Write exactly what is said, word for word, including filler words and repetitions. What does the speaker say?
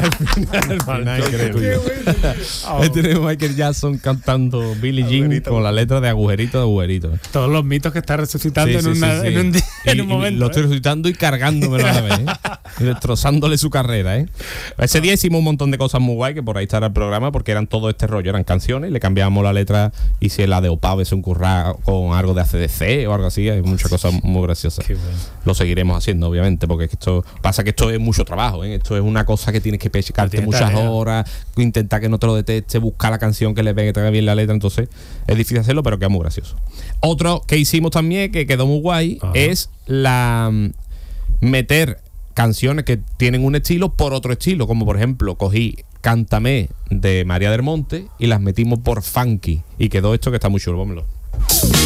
al final, al final que Qué bueno. Ahí tenemos a Michael Jackson cantando Billie Jean Agujerito. con la letra de agujerito de agujerito. Todos los mitos que está resucitando Sí, en, sí, una, sí, sí. en un, día- Y- en un y momento. lo estoy ¿eh? resucitando y cargándomelo a la vez, ¿eh? Y destrozándole su carrera, ¿eh? Ese día hicimos un montón de cosas muy guay, que por ahí estará el programa, porque eran todo este rollo, eran canciones, le cambiábamos la letra, y si la de Opave es un curra con algo de A C D C o algo así, hay muchas cosas muy graciosas. Qué bueno. Lo seguiremos haciendo, obviamente, porque esto pasa que esto es mucho trabajo, ¿eh? Esto es una cosa que tienes que pescarte Tiene muchas tarea. horas, intentar que no te lo detecte, buscar la canción que le pegue, que te haga bien la letra, entonces es difícil hacerlo, pero queda muy gracioso. Otro que hicimos también, que quedó muy guay, Ajá. es la mm, meter canciones que tienen un estilo por otro estilo, como por ejemplo, cogí Cántame de María del Monte y las metimos por funky, y quedó esto que está muy chulo, vámonos.